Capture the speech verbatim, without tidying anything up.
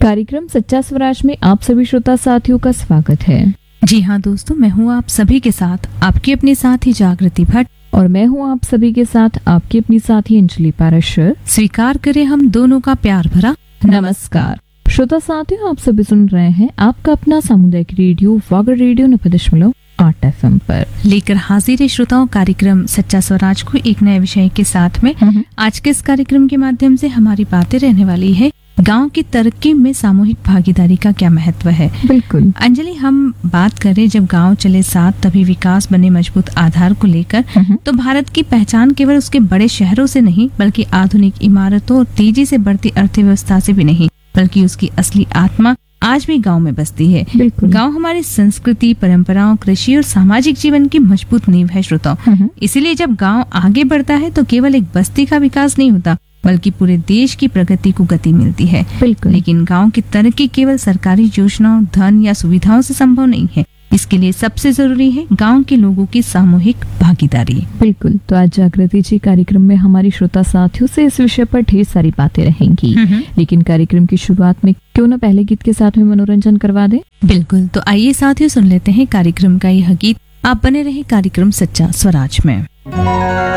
कार्यक्रम सच्चा स्वराज में आप सभी श्रोता साथियों का स्वागत है। जी हाँ दोस्तों, मैं हूँ आप सभी के साथ आपकी अपनी साथी जागृति भट्ट और मैं हूँ आप सभी के साथ आपकी अपनी साथी अंजलि पाराशर। स्वीकार करें हम दोनों का प्यार भरा नमस्कार। श्रोता साथियों, आप सभी सुन रहे हैं आपका अपना सामुदायिक रेडियो वागर रेडियो नब्बे दशमलव आठ एफ एम पर लेकर हाजिर है श्रोताओं कार्यक्रम सच्चा स्वराज को एक नए विषय के साथ में। आज के इस कार्यक्रम के माध्यम से हमारी बातें रहने वाली है गांव की तरक्की में सामूहिक भागीदारी का क्या महत्व है। बिल्कुल अंजलि, हम बात करें जब गांव चले साथ तभी विकास बने मजबूत आधार को लेकर, तो भारत की पहचान केवल उसके बड़े शहरों से नहीं बल्कि आधुनिक इमारतों और तेजी से बढ़ती अर्थव्यवस्था से भी नहीं, बल्कि उसकी असली आत्मा आज भी गांव में बसती है। गांव हमारी संस्कृति, परंपराओं, कृषि और सामाजिक जीवन की मजबूत नींव है श्रोताओं। इसीलिए जब गांव आगे बढ़ता है तो केवल एक बस्ती का विकास नहीं होता बल्कि पूरे देश की प्रगति को गति मिलती है। लेकिन गांव की तरक्की केवल सरकारी योजनाओं, धन या सुविधाओं से संभव नहीं है। इसके लिए सबसे जरूरी है गांव के लोगों की सामूहिक भागीदारी। बिल्कुल। तो आज जागृति जी कार्यक्रम में हमारी श्रोता साथियों से इस विषय पर ढेर सारी बातें रहेंगी, लेकिन कार्यक्रम की शुरुआत में क्यों न पहले गीत के साथ में मनोरंजन करवा दे। बिल्कुल, तो आइए साथियों सुन लेते हैं कार्यक्रम का यह गीत। आप बने रहे कार्यक्रम सच्चा स्वराज में।